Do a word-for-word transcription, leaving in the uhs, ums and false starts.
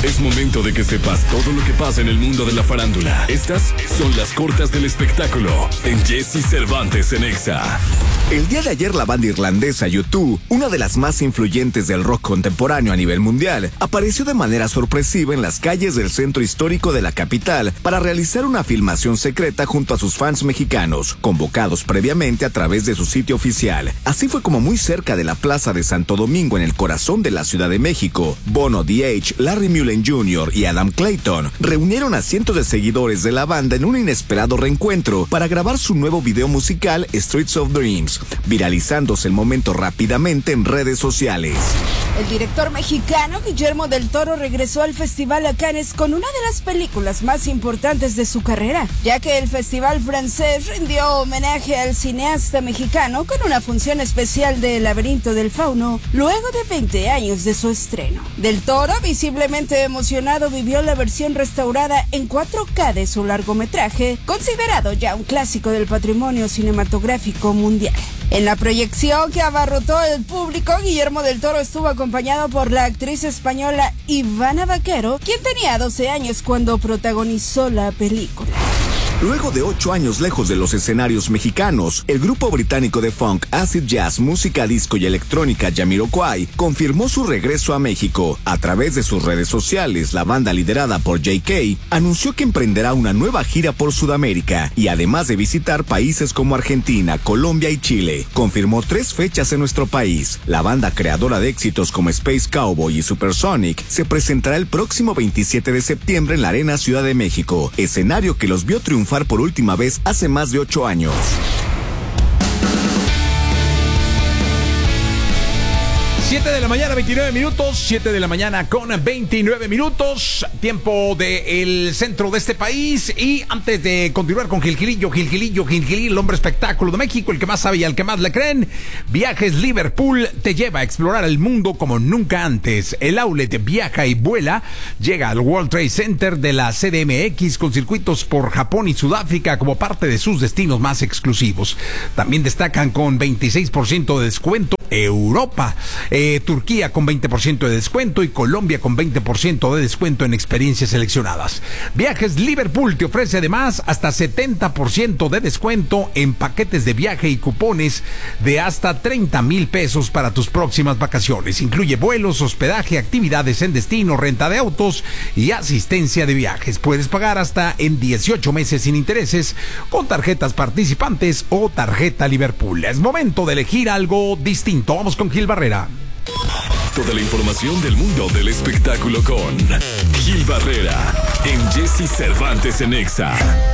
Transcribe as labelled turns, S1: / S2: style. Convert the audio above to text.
S1: Es momento de que sepas todo lo que pasa en el mundo de la farándula. Estas son las cortas del espectáculo en Jesse Cervantes en Exa.
S2: El día de ayer la banda irlandesa U dos, una de las más influyentes del rock contemporáneo a nivel mundial, apareció de manera sorpresiva en las calles del centro histórico de la capital para realizar una filmación secreta junto a sus fans mexicanos, convocados previamente a través de su sitio oficial. Así fue como muy cerca de la Plaza de Santo Domingo, en el corazón de la Ciudad de México, Bono, D H, Larry Mullen junior y Adam Clayton reunieron a cientos de seguidores de la banda en un inesperado reencuentro para grabar su nuevo video musical Streets of Dreams, viralizándose el momento rápidamente en redes sociales.
S3: El director mexicano Guillermo del Toro regresó al Festival a Cannes con una de las películas más importantes de su carrera, ya que el festival francés rindió homenaje al cineasta mexicano con una función especial de El laberinto del fauno, luego de veinte años de su estreno. Del Toro, visiblemente emocionado, vivió la versión restaurada en cuatro K de su largometraje, considerado ya un clásico del patrimonio cinematográfico mundial. En la proyección que abarrotó el público, Guillermo del Toro estuvo acompañado por la actriz española Ivana Baquero, quien tenía doce años cuando protagonizó la película.
S2: Luego de ocho años lejos de los escenarios mexicanos, el grupo británico de funk, acid jazz, música disco y electrónica Jamiroquai confirmó su regreso a México. A través de sus redes sociales, la banda liderada por J K anunció que emprenderá una nueva gira por Sudamérica y además de visitar países como Argentina, Colombia y Chile, confirmó tres fechas en nuestro país. La banda creadora de éxitos como Space Cowboy y Supersonic se presentará el próximo veintisiete de septiembre en la Arena Ciudad de México, escenario que los vio triunfar por última vez hace más de ocho años.
S4: siete de la mañana, veintinueve minutos, siete de la mañana con veintinueve minutos, tiempo del centro de este país. Y antes de continuar con Gilgilillo, Gilgilillo, Gilgilillo, el hombre espectáculo de México, el que más sabe y al que más le creen, Viajes Liverpool te lleva a explorar el mundo como nunca antes. El outlet Viaja y Vuela llega al World Trade Center de la C D M X con circuitos por Japón y Sudáfrica como parte de sus destinos más exclusivos. También destacan con veintiséis por ciento de descuento Europa, eh, Turquía con veinte por ciento de descuento y Colombia con veinte por ciento de descuento en experiencias seleccionadas. Viajes Liverpool te ofrece además hasta setenta por ciento de descuento en paquetes de viaje y cupones de hasta treinta mil pesos para tus próximas vacaciones. Incluye vuelos, hospedaje, actividades en destino, renta de autos y asistencia de viajes. Puedes pagar hasta en dieciocho meses sin intereses con tarjetas participantes o tarjeta Liverpool. Es momento de elegir algo distinto. Vamos con Gil Barrera.
S1: Toda la información del mundo del espectáculo con Gil Barrera en Jesse Cervantes en Exa.